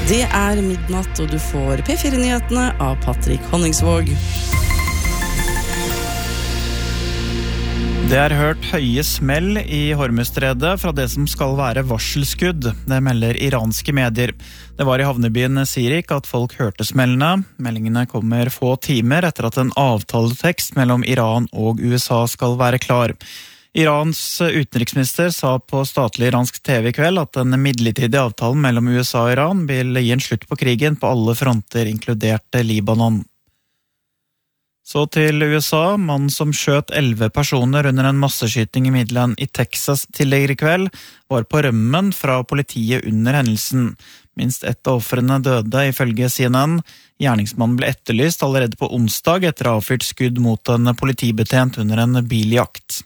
Det midnatt, og du får P4-nyhetene av Patrick Honningsvåg. Det hørt høye smell i Hormuzstredet fra det som skal være varselskudd. Det melder iranske medier. Det var i havnebyen Sirik at folk hørte smellene. Meldingene kommer få timer etter at en avtaletekst mellom Iran og USA skal være klar. Irans utenriksminister sa på statlig iransk TV i kveld at den midlertidige avtalen mellom USA og Iran vil gi en slutt på krigen på alle fronter, inkludert Libanon. Så til USA. Mannen som skjøt 11 personer under en masseskyting i Midland i Texas tidligere i kveld, var på rømmen fra politiet under hendelsen. Minst ett av ofrene døde, ifølge CNN. Gjerningsmannen ble etterlyst allerede på onsdag etter å ha avfyrt skudd mot en politibetjent under en biljakt.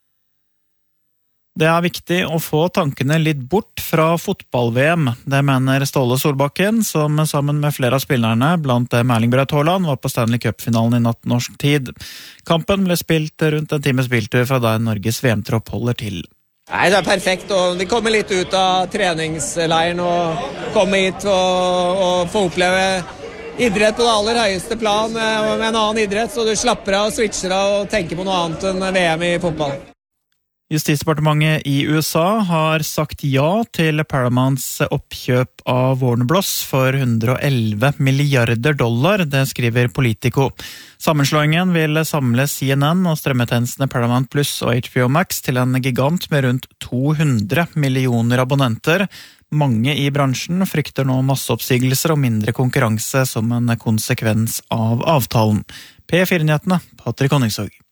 Det viktig å få tankene litt bort fra fotball-VM. Det mener Ståle Solbakken, som sammen med flere av spillerne, blant dem Erling Braut Haaland, var på Stanley Cup-finalen i natt norsk tid. Kampen ble spilt rundt en times biltur fra der Norges VM-tropp holder til. Nei, det perfekt, og vi kommer litt ut av treningsleiren og kommer hit og får oppleve idrett på det aller høyeste plan med en annen idrett, så du slapper av og switcher av og tenker på noe annet enn VM i fotball. Justisdepartementet i USA har sagt ja til Paramounts oppkjøp av Warner Bros. For $111 milliarder, det skriver Politico. Sammenslåingen vil samle CNN og strømmetjenestene Paramount Plus og HBO Max til en gigant med rundt 200 millioner abonnenter. Mange i bransjen frykter nå masseoppsigelser og mindre konkurranse som en konsekvens av avtalen. P4-nyhetene, Patrick Honningsvåg.